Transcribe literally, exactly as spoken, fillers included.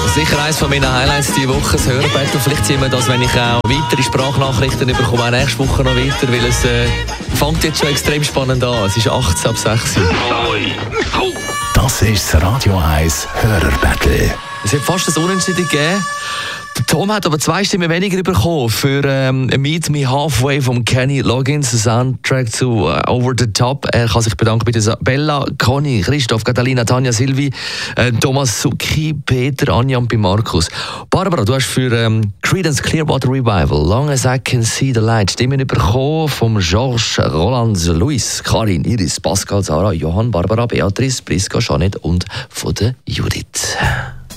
Sicher eines von meinen Highlights diese Woche, das Hörerbattle. Vielleicht sehen wir das, wenn ich auch weitere Sprachnachrichten bekomme, auch nächste Woche noch weiter, weil es äh, fängt jetzt schon extrem spannend an. Es ist achtzehn ab sechs. Das ist das Radio eins Hörerbattle. Es hat fast ein Unentschieden gegeben. Der Tom hat aber zwei Stimmen weniger bekommen für ähm, «Meet Me Halfway» von Kenny Loggins, der Soundtrack zu uh, «Over the Top». Er kann sich bedanken bei der Bella, Conny, Christoph, Catalina, Tanja, Silvi, äh, Thomas, Suki, Peter, Anja und bei Markus. Barbara, du hast für ähm, Creedence Clearwater Revival «Long as I Can See the Light» Stimmen bekommen vom Georges, Roland, Luis, Karin, Iris, Pascal, Sarah, Johann, Barbara, Beatrice, Priska, Jeanette und von der Judith.